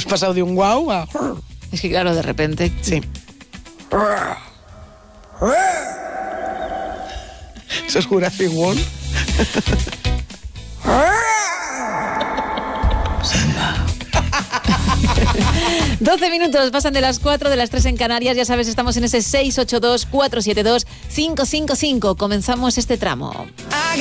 pasado de un guau a... Es que claro, de repente... Sí. ¿Eso es Jurassic World? 12 minutos pasan de las 4, de las 3 en Canarias. Ya sabes, estamos en ese 682-472-555. Comenzamos este tramo.